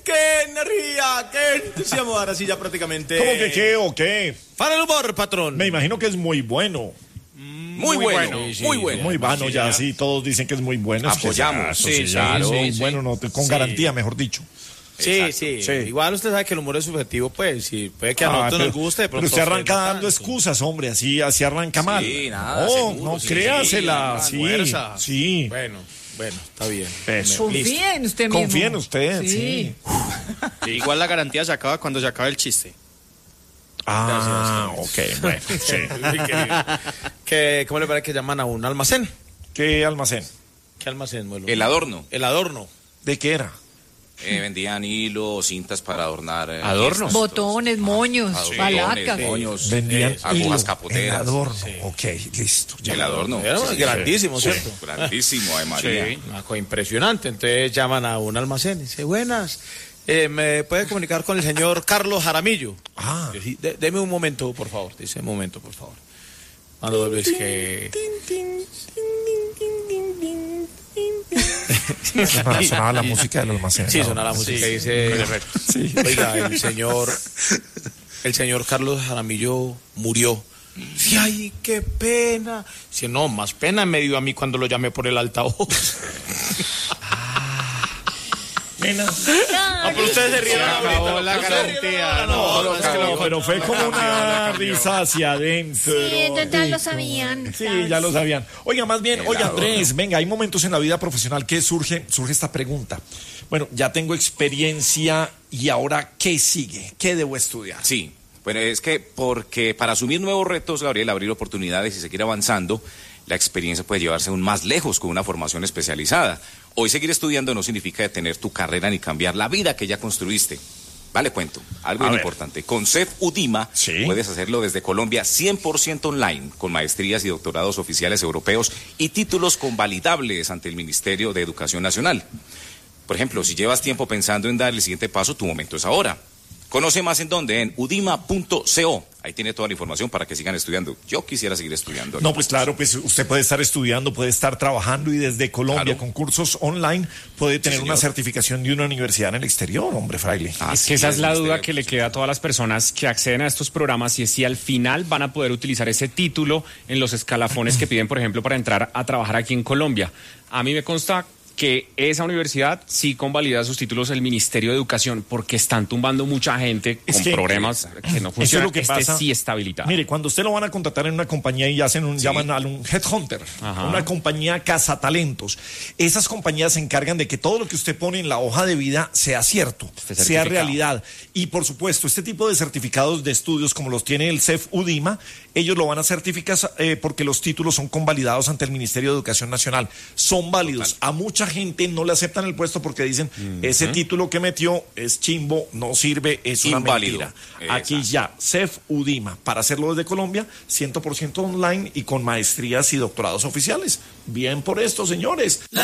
qué energía, qué entusiasmo. Ahora sí ya prácticamente. ¿Cómo que qué o qué? Para el humor, patrón. Me imagino que es muy bueno. Muy bueno, sí, muy bueno. Muy bueno, ya sí, todos dicen que es muy bueno. Es que Apoyamos. ya, Sí, claro, sí, sí. bueno, no, con garantía, mejor dicho. Sí, Exacto. sí, Sí. Igual usted sabe que el humor es subjetivo, pues, y puede que a nosotros nos guste. De pero pronto usted a usted arranca no dando tanto. excusas, hombre, así arranca mal. nada, No, seguro, no, sí, créasela, sí, sí, fuerza. sí. Bueno, está bien. Eso. Confía en usted mismo. Confía en usted, sí. Igual la garantía se acaba cuando se acaba el chiste. Ah, ok, bueno, sí. ¿Cómo le parece que llaman a un almacén? ¿Qué almacén? ¿Qué almacén, Muelo? El adorno. El adorno. ¿De qué era? Vendían hilo, cintas para adornar. ¿Adornos? Botones, moños, palacas. moños, Vendían agujas hilo, capoteras. el adorno. Ok, listo. ya. El adorno. Era Sí, grandísimo, sí, ¿cierto? grandísimo, de María. Sí. Una cosa impresionante. Entonces llaman a un almacén y dice, buenas, ¿me puede comunicar con el señor Carlos Jaramillo? Ah. Yo, sí, deme un momento, por favor. Dice, un momento, por favor. Cuando ves que... Sonaba la música del almacén. Sí, ¿no? suena la música y dice, oiga, el señor Carlos Jaramillo murió. Sí, ay, qué pena. Sí, no, más pena me dio a mí cuando lo llamé por el altavoz. Nena. Pero ustedes se rieron acabó la garantía. No, pero fue como una risa hacia adentro. Sí, ya lo sabían. Sí, ya lo sabían. Oiga, más bien, oye Andrés, venga, hay momentos en la vida profesional que surge esta pregunta. Bueno, ya tengo experiencia y ahora, ¿qué sigue? ¿Qué debo estudiar? Sí, bueno, es que porque para asumir nuevos retos, Gabriel, abrir oportunidades y seguir avanzando, la experiencia puede llevarse aún más lejos con una formación especializada. Hoy seguir estudiando no significa detener tu carrera ni cambiar la vida que ya construiste. Vale, cuento. Algo A bien ver. importante. Con CEF UDIMA Sí. puedes hacerlo desde Colombia 100% online, con maestrías y doctorados oficiales europeos y títulos convalidables ante el Ministerio de Educación Nacional. Por ejemplo, si llevas tiempo pensando en dar el siguiente paso, tu momento es ahora. Conoce más en dónde, en udima.co. Ahí tiene toda la información para que sigan estudiando. Yo quisiera seguir estudiando. No, pues claro, pues usted puede estar estudiando, puede estar trabajando y desde Colombia Claro. con cursos online puede tener una señor. certificación de una universidad en el exterior, hombre fraile. Es que esa es la duda que le queda a todas las personas que acceden a estos programas y es si al final van a poder utilizar ese título en los escalafones que piden, por ejemplo, para entrar a trabajar aquí en Colombia. A mí me consta que esa universidad sí convalida sus títulos el Ministerio de Educación porque están tumbando mucha gente Es con que- problemas que no Eso es funcionan. lo que Este pasa. sí está habilitado. Mire, cuando usted lo van a contratar en una compañía y llaman a un headhunter, Ajá. una compañía cazatalentos, esas compañías se encargan de que todo lo que usted pone en la hoja de vida sea cierto, Esté sea certificado. realidad. Y por supuesto, este tipo de certificados de estudios como los tiene el CEF UDIMA, ellos lo van a certificar porque los títulos son convalidados ante el Ministerio de Educación Nacional. Son válidos. A mucha gente no le aceptan el puesto porque dicen, ese título que metió es chimbo, no sirve, es una Inválido. mentira. Aquí Exacto. ya, CEF UDIMA, para hacerlo desde Colombia, 100% online y con maestrías y doctorados oficiales. Bien por esto, señores.